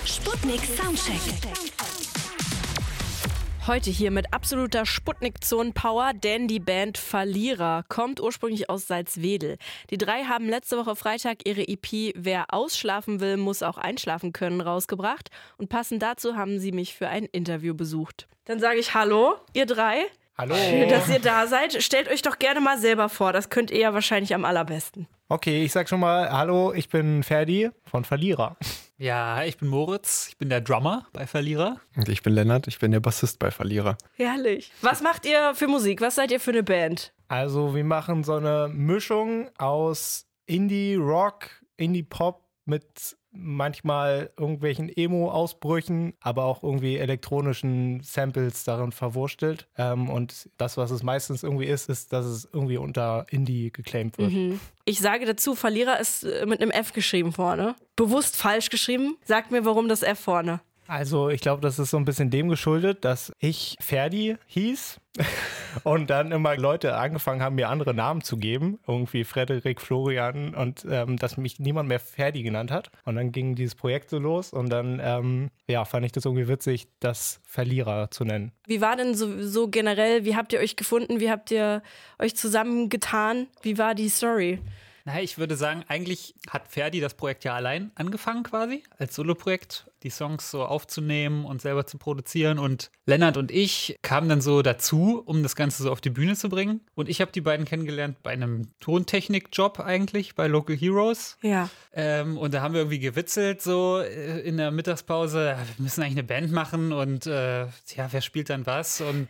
Sputnik Soundcheck. Heute hier mit absoluter Sputnik-Zonen-Power, denn die Band Verlierer kommt ursprünglich aus Salzwedel. Die drei haben letzte Woche Freitag ihre EP Wer ausschlafen will, muss auch einschlafen können rausgebracht. Und passend dazu haben sie mich für ein Interview besucht. Dann sage ich Hallo, ihr drei. Hallo. Schön, dass ihr da seid. Stellt euch doch gerne mal selber vor, das könnt ihr ja wahrscheinlich am allerbesten. Okay, ich sag schon mal Hallo, ich bin Ferdi von Verlierer. Ja, ich bin Moritz, ich bin der Drummer bei Verlierer. Und ich bin Lennart, ich bin der Bassist bei Verlierer. Herrlich. Was macht ihr für Musik? Was seid ihr für eine Band? Also wir machen so eine Mischung aus Indie-Rock, Indie-Pop mit manchmal irgendwelchen Emo-Ausbrüchen, aber auch irgendwie elektronischen Samples darin verwurstelt. Und das, was es meistens irgendwie ist, dass es irgendwie unter Indie geclaimt wird. Ich sage dazu, Verlierer ist mit einem F geschrieben vorne. Bewusst falsch geschrieben. Sagt mir, warum das F vorne? Also ich glaube, das ist so ein bisschen dem geschuldet, dass ich Ferdi hieß und dann immer Leute angefangen haben, mir andere Namen zu geben. Irgendwie Frederik, Florian und dass mich niemand mehr Ferdi genannt hat. Und dann ging dieses Projekt so los und dann fand ich das irgendwie witzig, das Verlierer zu nennen. Wie war denn so generell, wie habt ihr euch gefunden? Wie habt ihr euch zusammengetan? Wie war die Story? Naja, ich würde sagen, eigentlich hat Ferdi das Projekt ja allein angefangen quasi, als Soloprojekt, die Songs so aufzunehmen und selber zu produzieren. Und Lennart und ich kamen dann so dazu, um das Ganze so auf die Bühne zu bringen. Und ich habe die beiden kennengelernt bei einem Tontechnik-Job eigentlich, bei Local Heroes. Ja. Und da haben wir irgendwie gewitzelt so in der Mittagspause, wir müssen eigentlich eine Band machen und wer spielt dann was und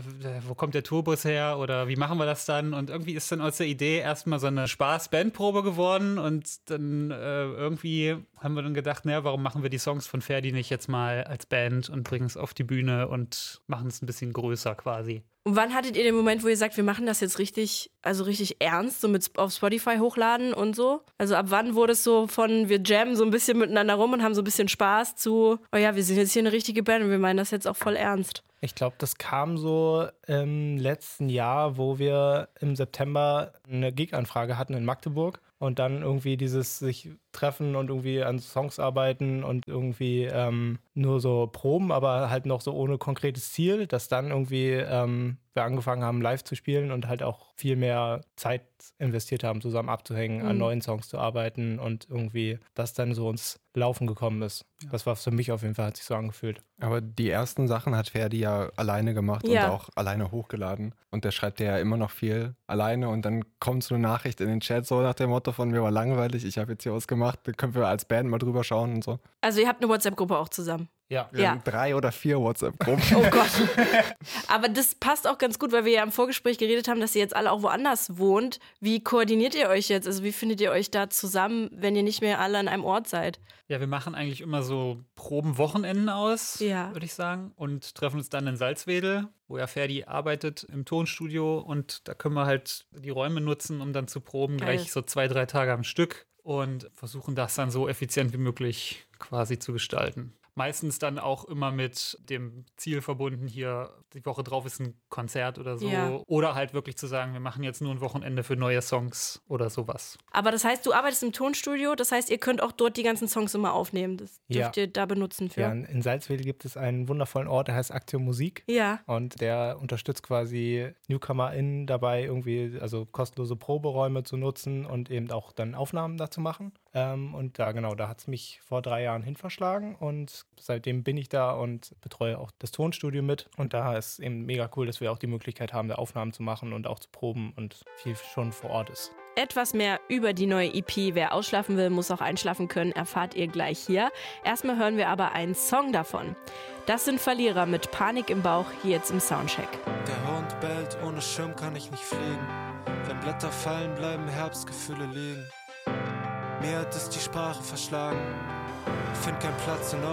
wo kommt der Tourbus her oder wie machen wir das dann? Und irgendwie ist dann aus der Idee erstmal so eine Spaß-Bandprobe geworden und dann irgendwie haben wir dann gedacht, naja, warum machen wir die Songs von Ferdi nicht jetzt mal als Band und bringen es auf die Bühne und machen es ein bisschen größer quasi. Und wann hattet ihr den Moment, wo ihr sagt, wir machen das jetzt richtig ernst, so mit auf Spotify hochladen und so? Also ab wann wurde es so von, wir jammen so ein bisschen miteinander rum und haben so ein bisschen Spaß zu, oh ja, wir sind jetzt hier eine richtige Band und wir meinen das jetzt auch voll ernst? Ich glaube, das kam so im letzten Jahr, wo wir im September eine Gig-Anfrage hatten in Magdeburg und dann irgendwie dieses sich treffen und irgendwie an Songs arbeiten und irgendwie nur so proben, aber halt noch so ohne konkretes Ziel, dass dann irgendwie wir angefangen haben, live zu spielen und halt auch viel mehr Zeit investiert haben, zusammen abzuhängen, an neuen Songs zu arbeiten und irgendwie das dann so ins Laufen gekommen ist. Ja. Das war für mich auf jeden Fall, hat sich so angefühlt. Aber die ersten Sachen hat Ferdi ja alleine gemacht und auch alleine hochgeladen. Und der schreibt ja immer noch viel alleine und dann kommt so eine Nachricht in den Chat so nach dem Motto von mir war langweilig, ich habe jetzt hier was gemacht, dann können wir als Band mal drüber schauen und so. Also ihr habt eine WhatsApp-Gruppe auch zusammen? Ja. Wir haben 3 oder 4 WhatsApp-Gruppen. Oh Gott. Aber das passt auch ganz gut, weil wir ja im Vorgespräch geredet haben, dass ihr jetzt alle auch woanders wohnt. Wie koordiniert ihr euch jetzt? Also wie findet ihr euch da zusammen, wenn ihr nicht mehr alle an einem Ort seid? Ja, wir machen eigentlich immer so Probenwochenenden aus, würde ich sagen. Und treffen uns dann in Salzwedel, wo ja Ferdi arbeitet im Tonstudio. Und da können wir halt die Räume nutzen, um dann zu proben, gleich so 2-3 Tage am Stück. Und versuchen das dann so effizient wie möglich quasi zu gestalten. Meistens dann auch immer mit dem Ziel verbunden, hier die Woche drauf ist ein Konzert oder so. Ja. Oder halt wirklich zu sagen, wir machen jetzt nur ein Wochenende für neue Songs oder sowas. Aber das heißt, du arbeitest im Tonstudio, das heißt, ihr könnt auch dort die ganzen Songs immer aufnehmen. Das dürft ihr da benutzen für. Ja, in Salzwedel gibt es einen wundervollen Ort, der heißt Aktion Musik. Ja. Und der unterstützt quasi NewcomerInnen dabei, irgendwie also kostenlose Proberäume zu nutzen und eben auch dann Aufnahmen da zu machen. Und da hat es mich vor 3 Jahren hin verschlagen und seitdem bin ich da und betreue auch das Tonstudio mit. Und da ist eben mega cool, dass wir auch die Möglichkeit haben, da Aufnahmen zu machen und auch zu proben und viel schon vor Ort ist. Etwas mehr über die neue EP Wer ausschlafen will, muss auch einschlafen können, erfahrt ihr gleich hier. Erstmal hören wir aber einen Song davon. Das sind Verlierer mit Panik im Bauch, hier jetzt im Soundcheck. Der Hund bellt, ohne Schirm kann ich nicht fliegen. Wenn Blätter fallen, bleiben Herbstgefühle liegen. Mir hat es die Sprache verschlagen. Ich find keinen Platz in